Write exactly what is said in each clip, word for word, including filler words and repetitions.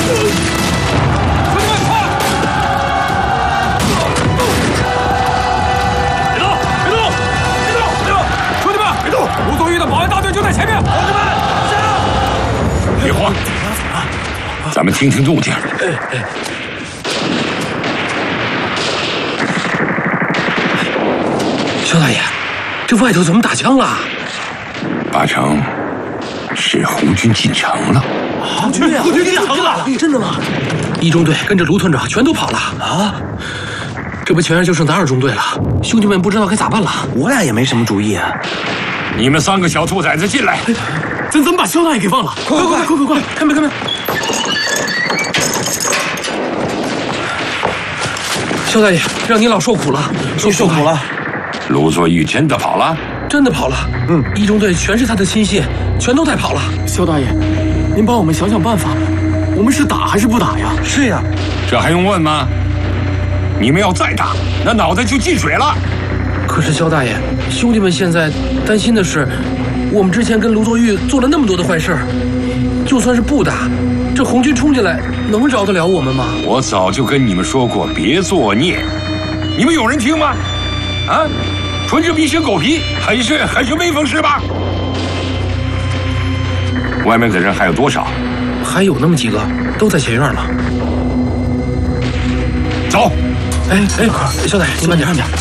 别慌，咱们听听动静。 肖大爷，这外头怎么打枪了？ 八成是红军进城了。 红军呀，红军进城了！真的吗？一中队跟着卢团长全都跑了啊！这不全然就剩咱二中队了，兄弟们不知道该咋办了。 我俩也没什么主意啊。 你们三个小兔崽子进来！ 咱怎么把肖大爷给忘了？快快快快快！开门开门！肖大爷，让你老受苦了， 受受苦了。 卢作义真的跑了？ 真的跑了。嗯，一中队全是他的亲信，全都带跑了。 肖大爷，您帮我们想想办法，我们是打还是不打呀？ 是呀， 这还用问吗？你们要再打，那脑袋就进水了。 可是肖大爷，兄弟们现在担心的是，我们之前跟卢作义做了那么多的坏事，就算是不打，这红军冲进来能饶得了我们吗？ 我早就跟你们说过，别作孽。你们有人听吗？啊，纯着鼻血狗皮，很是很是威风是吧？外面的人还有多少？ 还有那么几个，都在前院呢。 走。 哎哎，肖大爷，您慢点，慢点。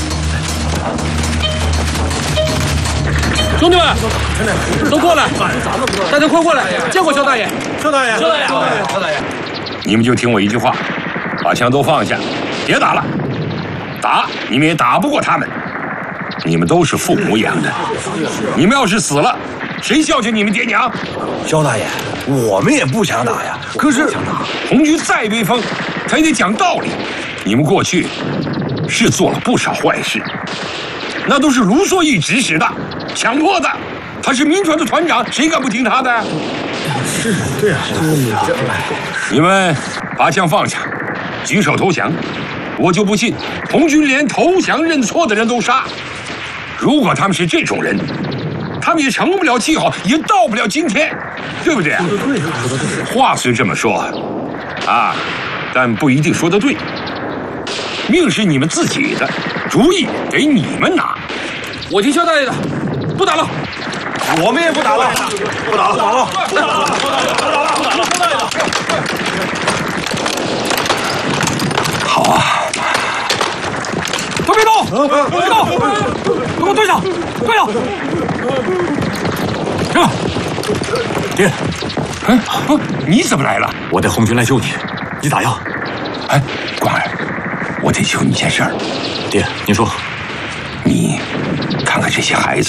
兄弟们，都过来！大家快过来！见过肖大爷， 肖大爷， 肖大爷，肖大爷，肖大爷。 你们就听我一句话，把枪都放下，别打了。打你们也打不过他们，你们都是父母养的，你们要是死了，谁孝敬你们爹娘？ 肖大爷，我们也不想打呀，可是红军再威风，他也得讲道理。你们过去是做了不少坏事，那都是卢作义指使的，强迫的。他是民团的团长，谁敢不听他的？ 是，对啊， 你们把枪放下，举手投降。我就不信红军连投降认错的人都杀。如果他们是这种人，他们也成不了气候，也到不了今天，对不对？说得对，说得对。话虽这么说，啊，但不一定说得对。命是你们自己的，主意得你们拿。 我听肖大爷的，不打了。 我们也不打了，不打了，不打了， 不打了，不打了，不打了，不打了，肖大爷的。 好啊。 都别动！别动！给我蹲下！跪下！ 这，爹，嗯，不，你怎么来了？ 我带红军来救你，你咋样？ 哎，光儿，我得求你件事儿。 爹，您说。 你看看这些孩子，